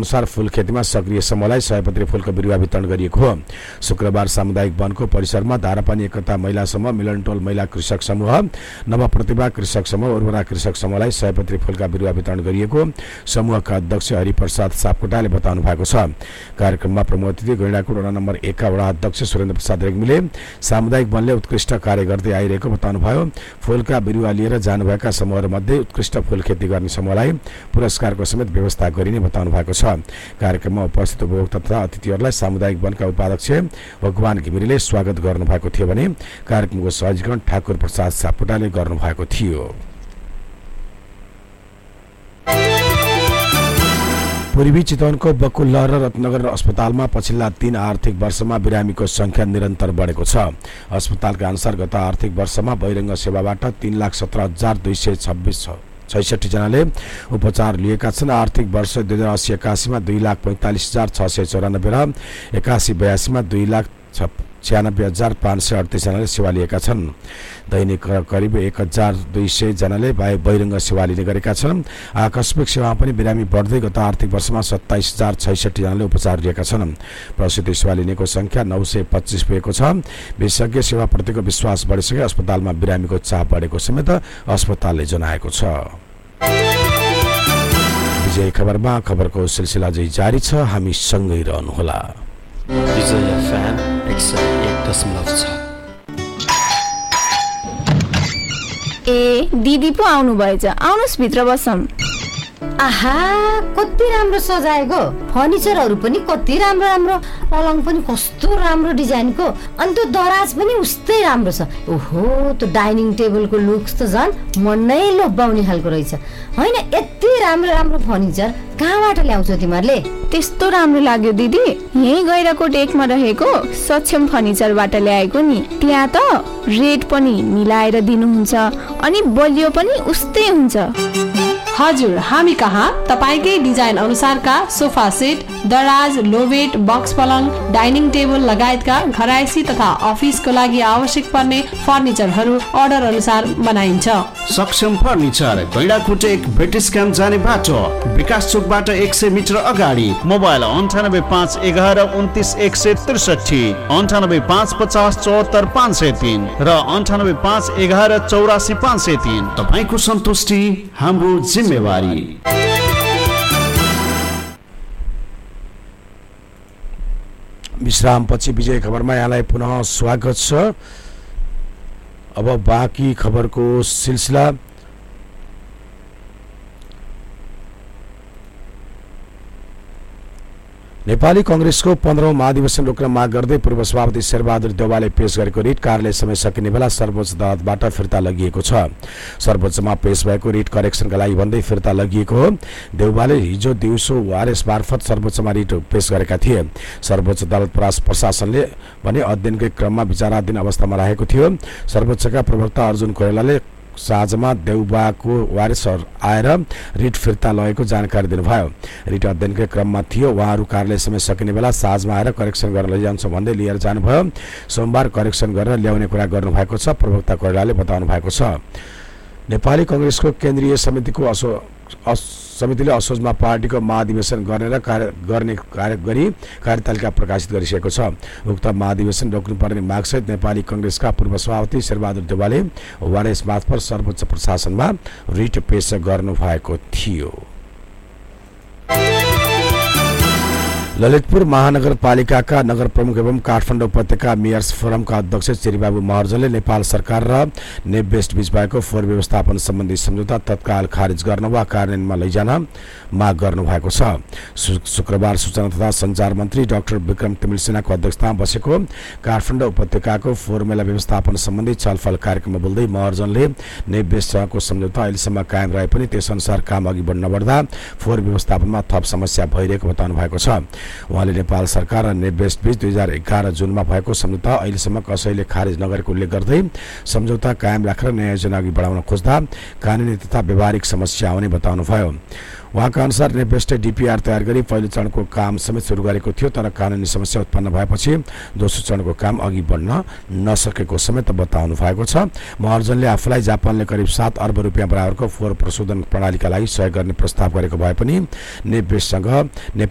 अनुसार फूल खेतीमा सक्रिय समूहलाई सयपत्री फूलको बिरुवा वितरण गरिएको हो। शुक्रबार सामुदायिक वनको परिसरमा धारापानी एकता महिला समूह, मिलनटोल महिला कृषक समूह, नवप्रतिभा कृषक समूह, उर्वरा कृषक समूहलाई सयपत्री फूलका बिरुवा वितरण गरिएको समूहका अध्यक्ष हरिप्रसाद सापकोटाले बताउनु भएको छ। कार्यक्रममा प्रमुख अतिथि गैंडाकोट वडा नम्बर 1 का वडा अध्यक्ष सुरेन्द्र प्रसाद रेग्मीले सामुदायिक वनले उत्कृष्ट कार्य गर्दै आइरहेको बताउनुभयो। फूलका बिरुवा लिएर जानुभएका समूहहरूमध्ये उत्कृष्ट फूल खेती गर्ने समूहलाई पुरस्कारको समेत व्यवस्था गरिने बताउनु भएको छ। कार्यक्रममा उपस्थित उपभोक्ता तथा अतिथिहरूलाई सामुदायिक वनका उपाध्यक्ष भगवान घिमिरेले स्वागत गर्नुभएको थियो भने कार्यक्रमको सहजीकरण ठाकुर प्रसाद सापकोटाले गर्नुभएको थियो। पूर्वी चितवनको बकुलहर र रत्नगर अस्पतालमा पछिल्ला 3 आर्थिक वर्षमा बिरामीको संख्या निरन्तर बढेको छ। अस्पतालका अनुसार गत आर्थिक वर्षमा बहिरङ्ग सेवाबाट 3,17,266 जनाले उपचार लिएका छन्। आर्थिक वर्ष 2080-81 मा 2,45,694 र 81-82 मा 2,96,538 जनाले सेवा लिएका छन्। दैनिक करिब 1,200 जनाले बहिरङ्ग सेवा लिने गरेका छन्। आकस्मिक सेवा पनि बिरामी बढ्दै गत आर्थिक वर्षमा 27,066 जनाले उपचार लिएका छन्। प्रसुति सेवा लिनेको संख्या 925 पुगेको छ। विशेषज्ञ सेवाप्रतिको विश्वास बढिसके अस्पतालमा बिरामीको चाप बढेको समेत अस्पतालले जनाएको छ। विजय खबरमा खबरको सिलसिला अझै जारी छ, हामी सँगै रहनुहोला। विजय FM 101.6। ए दिदी पो आउनु भएछ, आउनुस् भित्र बसौँ। आहा कति राम्रो सजाएको, फर्निचरहरू पनि कति राम्रो राम्रो, पलङ पनि कस्तो राम्रो डिजाइनको, अनि त्यो दराज पनि उस्तै राम्रो छ। ओहो त्यो डाइनिङ टेबलको लुक्स त झन् मन नै लोभ्याउने खालको रहेछ। होइन यति राम्रो राम्रो फर्निचर कहाँबाट ल्याउँछौ तिमीहरूले? त्यस्तो राम्रो लाग्यो दिदी, यही गैंडाकोट 1 मा रहेको सक्षम फर्निचरबाट ल्याएको नि। त्यहाँ त रेट पनि मिलाएर दिनुहुन्छ अनि बलियो पनि उस्तै हुन्छ। हजुर, हामी कहाँ तपाईकै डिजाइन अनुसारका सोफा सेट, दराज, लोबेट, बक्स पलङ, डाइनिङ टेबल लगायतका घरायसी तथा अफिसको लागि आवश्यक पर्ने फर्निचरहरू अर्डर अनुसार बनाइन्छ। सक्षम फर्निचर गैंडाकोट 1 ब्रिटिश क्याम्प जाने बाटो, विकास चोकबाट 100 मिटर अगाडि। मोबाइल 9851291563, 9855044503 र 9851184503। तपाईको सन्तुष्टि हाम्रो जिम्मेवारी। विश्रामपछि विजय खबरमा यहाँलाई पुनः स्वागत छ। अब बाँकी खबरको सिलसिला। नेपाली कांग्रेसको 15औं महाधिवेशन रोक्न माग गर्दै पूर्व सभापति शेरबहादुर देउवाले पेश गरेको रिट कार्यालय समय सकिने बेला सर्वोच्च अदालतबाट फिर्ता लगिएको छ। सर्वोच्चमा पेश भएको रिट करेक्सनका लागि भन्दै फिर्ता लगिएको हो। देउवाले हिजो दिउँसो वारेस मार्फत सर्वोच्चमा रिट पेश गरेका थिए। सर्वोच्च अदालत प्रशासनले भने अध्ययनकै क्रममा विचाराधीन अवस्थामा रहेको थियो। सर्वोच्चका प्रवक्ता अर्जुन कोइरालाले साँझमा देउबाको वारिस आएर रिट फिर्ता लगेको जानकारी दिनुभयो। रिट अध्ययनकै क्रममा थियो। उहाँहरू कार्यालय समय सकिने बेला साँझमा आएर करेक्सन गर्न लैजान्छ भन्दै लिएर जानुभयो। सोमबार करेक्सन गरेर ल्याउने कुरा गर्नुभएको छ, प्रवक्ता कोइरालाले बताउनु भएको छ। नेपाली कांग्रेसको केन्द्रीय समितिले असोजमा पार्टीको महाधिवेशन गर्ने कार्यतालिका प्रकाशित गरिसकेको छ। उक्त महाधिवेशन रोक्नुपर्ने मागसहित नेपाली कांग्रेसका पूर्व सभापति शेरबहादुर देउवाले वारेस मार्फत सर्वोच्च प्रशासनमा रिट पेश गर्नुभएको थियो। ललितपुर महानगरपालिकाका नगर प्रमुख एवं काठमाडौँ उपत्यका मेयर्स फोरमका अध्यक्ष चिरीबाबु महर्जनले नेपाल सरकार र नेपबेस्ट बीच भएको फोहोर व्यवस्थापन सम्बन्धी सम्झौता तत्काल खारिज गर्न वा कार्यान्वयनमा लैजान माग गर्नु भएको छ। शुक्रबार सूचना तथा सञ्चार मन्त्री डाक्टर विक्रम तिमिलसेनाको अध्यक्षतामा बसेको काठमाडौँ उपत्यकाको फोहोर मैला व्यवस्थापन सम्बन्धी छलफल कार्यक्रममा बोल्दै महर्जनले नेपबेस्टसँगको सम्झौता अहिलेसम्म कायम रहे पनि त्यसअनुसार काम अघि बढ्न बढ्दा फोहोर व्यवस्थापनमा थप समस्या भइरहेको बताउनु भएको छ। उहाँले नेपाल सरकार र नेपबेस्ट बीच 2011 जुनमा भएको सम्झौता अहिलेसम्म कसैले खारिज नगरेको उल्लेख गर्दै सम्झौता कायम राखेर नयाँ योजना अघि बढाउन खोज्दा कानुनी तथा व्यावहारिक समस्या आउने बताउनुभयो। उहाँका अनुसार नेपबेस्टले डीपीआर तयार गरी पहिलो चरणको काम समेत सुरु गरेको थियो, तर कानुनी समस्या उत्पन्न भएपछि दोस्रो चरणको काम अघि बढ्न नसकेको समेत बताउनु भएको छ। महर्जनले आफूलाई जापानले करिब 7 अर्ब रुपियाँ बराबरको फोहोर प्रशोधन प्रणालीका लागि सहयोग गर्ने प्रस्ताव गरेको भए पनि नेपबेस्टसँग